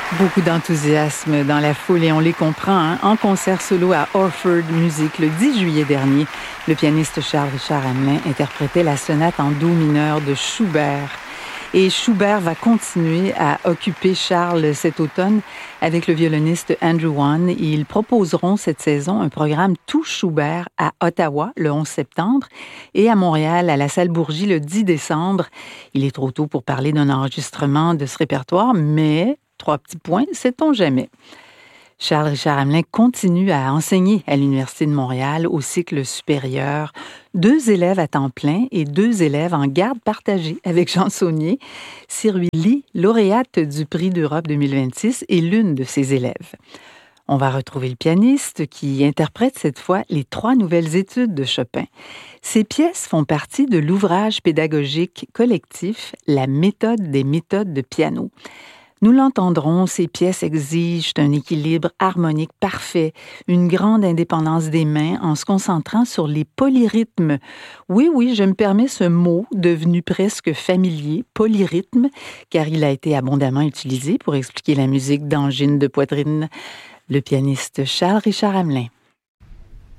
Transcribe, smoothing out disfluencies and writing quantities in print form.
Beaucoup d'enthousiasme dans la foule et on les comprend. En concert solo à Orford Music le 10 juillet dernier, le pianiste Charles-Richard Hamelin interprétait la sonate en do mineur de Schubert. Et Schubert va continuer à occuper Charles cet automne avec le violoniste Andrew Wan. Ils proposeront cette saison un programme tout Schubert à Ottawa le 11 septembre et à Montréal à la Salle Bourgie le 10 décembre. Il est trop tôt pour parler d'un enregistrement de ce répertoire, mais 3 petits points, sait-on jamais. Charles-Richard Hamelin continue à enseigner à l'Université de Montréal au cycle supérieur. 2 élèves à temps plein et 2 élèves en garde partagée avec Jean Saunier. Siruili, lauréate du Prix d'Europe 2026, est l'une de ses élèves. On va retrouver le pianiste qui interprète cette fois les 3 nouvelles études de Chopin. Ces pièces font partie de l'ouvrage pédagogique collectif « La méthode des méthodes de piano ». Nous l'entendrons, ces pièces exigent un équilibre harmonique parfait, une grande indépendance des mains en se concentrant sur les polyrythmes. Oui, je me permets ce mot devenu presque familier, polyrythme, car il a été abondamment utilisé pour expliquer la musique d'angine de poitrine. Le pianiste Charles-Richard Hamelin.